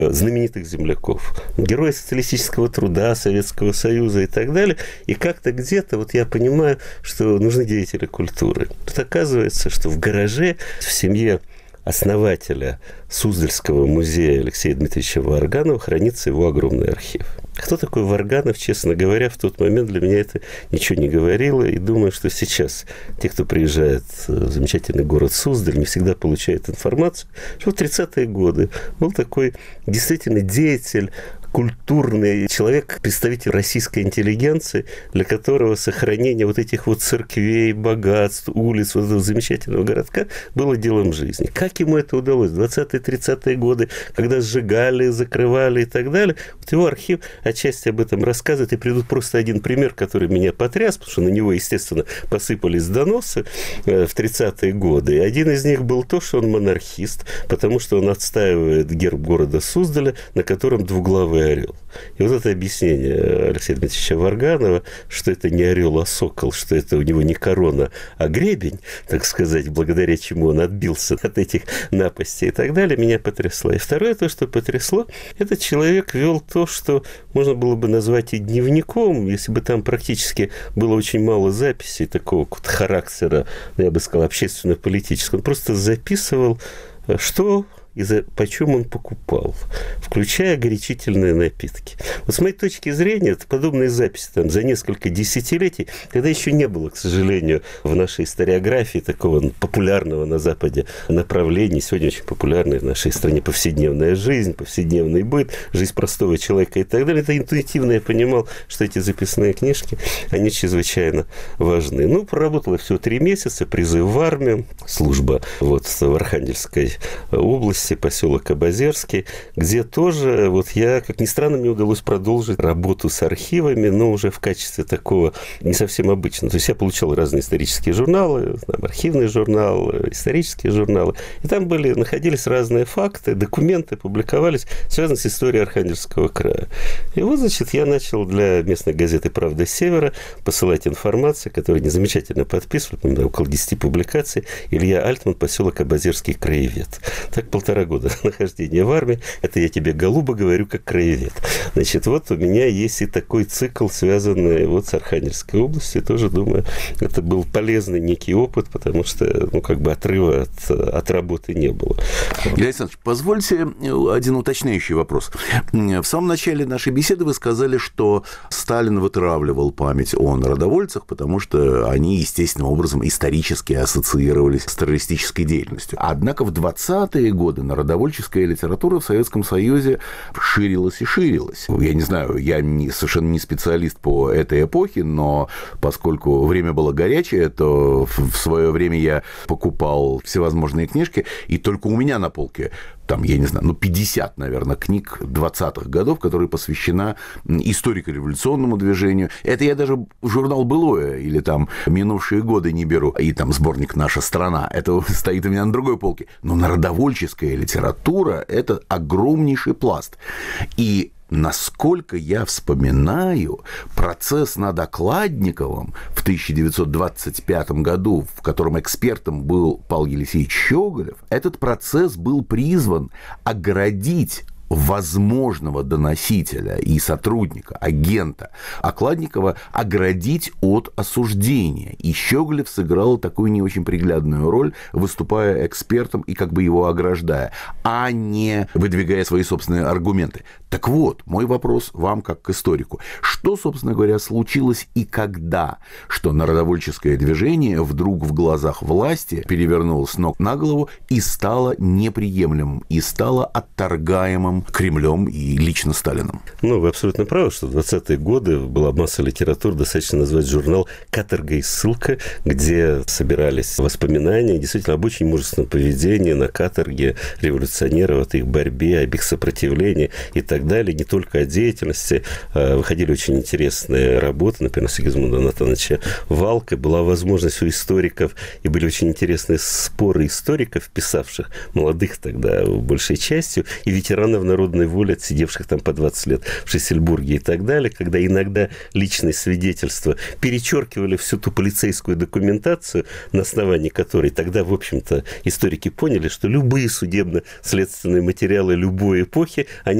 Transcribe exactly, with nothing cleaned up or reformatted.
знаменитых земляков, герои социалистического труда, Советского Союза и так далее. И как-то где-то вот я понимаю, что нужны деятели культуры. Тут оказывается, что в гараже, в семье основателя Суздальского музея Алексея Дмитриевича Варганова хранится его огромный архив. Кто такой Варганов, честно говоря, в тот момент для меня это ничего не говорило. И думаю, что сейчас те, кто приезжает в замечательный город Суздаль, не всегда получают информацию, что в тридцатые годы был такой действительно деятель, культурный человек, представитель российской интеллигенции, для которого сохранение вот этих вот церквей, богатств, улиц, вот этого замечательного городка было делом жизни. Как ему это удалось? В двадцатые-тридцатые годы, когда сжигали, закрывали и так далее. Вот его архив отчасти об этом рассказывает. И приведу просто один пример, который меня потряс, потому что на него, естественно, посыпались доносы в тридцатые годы. И один из них был то, что он монархист, потому что он отстаивает герб города Суздаля, на котором двуглавый орел. И вот это объяснение Алексея Дмитриевича Варганова, что это не орел, а сокол, что это у него не корона, а гребень, так сказать, благодаря чему он отбился от этих напастей и так далее, меня потрясло. И второе, то, что потрясло, этот человек вел то, что можно было бы назвать и дневником, если бы там практически было очень мало записей такого вот характера, я бы сказал, общественно-политического. Он просто записывал, что и за, почем он покупал, включая горячительные напитки. Вот с моей точки зрения, это подобные записи там, за несколько десятилетий, когда еще не было, к сожалению, в нашей историографии такого популярного на Западе направления, сегодня очень популярной в нашей стране повседневная жизнь, повседневный быт, жизнь простого человека и так далее. Это интуитивно я понимал, что эти записные книжки, они чрезвычайно важны. Ну, проработала всего три месяца, призыв в армию, служба вот в Архангельской области, поселок Обозерский, где тоже, вот я, как ни странно, мне удалось продолжить работу с архивами, но уже в качестве такого не совсем обычного. То есть я получал разные исторические журналы, там, архивный журнал, исторические журналы, и там были, находились разные факты, документы, публиковались, связанные с историей Архангельского края. И вот, значит, я начал для местной газеты «Правда Севера» посылать информацию, которую замечательно подписывали, около десяти публикаций, Илья Альтман, поселок Обозерский, краевед. Так полтора года нахождения в армии. Это я тебе, голубо, говорю, как краевед. Значит, вот у меня есть и такой цикл, связанный вот с Архангельской областью. Тоже, думаю, это был полезный некий опыт, потому что, ну, как бы отрыва от, от работы не было. Илья Александрович, позвольте один уточняющий вопрос. В самом начале нашей беседы вы сказали, что Сталин вытравливал память о народовольцах, потому что они естественным образом исторически ассоциировались с террористической деятельностью. Однако в двадцатые годы народовольческая литература в Советском Союзе ширилась и ширилась. Я не знаю, я не, совершенно не специалист по этой эпохе, но поскольку время было горячее, то в свое время я покупал всевозможные книжки, и только у меня на полке там, я не знаю, ну, пятьдесят, наверное, книг двадцатых годов, которые посвящена историко-революционному движению. Это я даже журнал «Былое» или там «Минувшие годы» не беру, и там сборник «Наша страна». Это стоит у меня на другой полке. Но народовольческая литература – это огромнейший пласт. И насколько я вспоминаю, процесс над Окладниковым в тысяча девятьсот двадцать пятом году, в котором экспертом был Павел Елисеевич Щеголев, этот процесс был призван оградить возможного доносителя и сотрудника, агента Окладникова оградить от осуждения. И Щеголев сыграл такую не очень приглядную роль, выступая экспертом и как бы его ограждая, а не выдвигая свои собственные аргументы. Так вот, мой вопрос вам как к историку. Что, собственно говоря, случилось и когда, что народовольческое движение вдруг в глазах власти перевернулось с ног на голову и стало неприемлемым, и стало отторгаемым Кремлем и лично Сталином? Ну, вы абсолютно правы, что в двадцатые годы была масса литературы, достаточно назвать журнал «Каторга и ссылка», где собирались воспоминания действительно об очень мужественном поведении на каторге революционеров, от их борьбе, об их сопротивлении и так далее. Не только о деятельности. Выходили очень интересные работы, например, Сигизмунда Натановича Валка. Была возможность у историков, и были очень интересные споры историков, писавших, молодых тогда большей частью, и ветеранов народной воли отсидевших там по двадцать лет в Шлиссельбурге и так далее, когда иногда личные свидетельства перечеркивали всю ту полицейскую документацию, на основании которой тогда, в общем-то, историки поняли, что любые судебно-следственные материалы любой эпохи, они